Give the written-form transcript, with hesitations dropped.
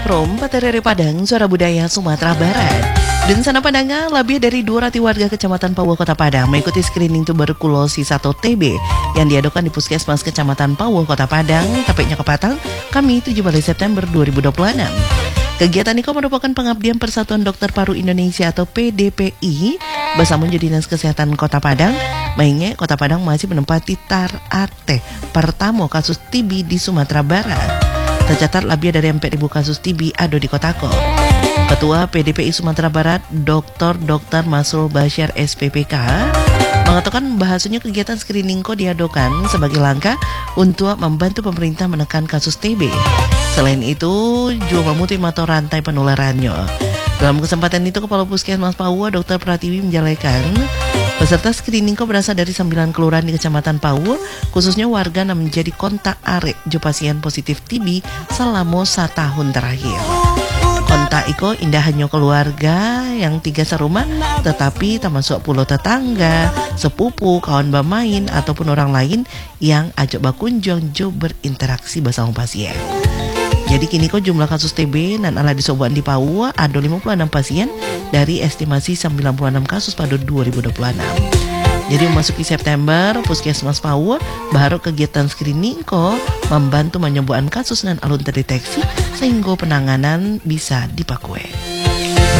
Rom Paterere Padang, Suara Budaya Sumatera Barat. Dan sana pandangan, lebih dari 200 warga Kecamatan Pauwo Kota Padang mengikuti screening tuberkulosis atau TB yang diadakan di Puskesmas Kecamatan Pauwo Kota Padang, Tapeknya Kepatang, Kamis 17 September 2026. Kegiatan ini merupakan pengabdian Persatuan Dokter Paru Indonesia atau PDPI bersama Dinas Kesehatan Kota Padang. Mengingat Kota Padang masih menempati tar-arte pertama kasus TB di Sumatera Barat. Tercatat lebih dari 4.000 kasus TB ada di Kotako. Ketua PDPI Sumatera Barat, Dr. Masrul Bashir SPPK, mengatakan bahasanya kegiatan screening diadakan sebagai langkah untuk membantu pemerintah menekan kasus TB. Selain itu, juga memutus mata rantai penularannya. Dalam kesempatan itu, Kepala Puskesmas Pauwo, Dr. Pratiwi menjelaskan, peserta screening berasal dari 9 kelurahan di Kecamatan Pauwo, khususnya warga yang menjadi kontak arek jo pasien positif TB selama 1 tahun terakhir. Kontak iko indah hanya keluarga yang 3 serumah, tetapi termasuk pula tetangga, sepupu, kawan bermain, ataupun orang lain yang ajak berkunjung jo berinteraksi bersama pasien. Jadi kini jumlah kasus TB dan ala disoban di Pauwo ada 56 pasien dari estimasi 96 kasus pada 2026. Jadi memasuki September, Puskesmas Pauwo baru kegiatan screening membantu menyembuhkan kasus dan alun terdeteksi sehingga penanganan bisa dipakue.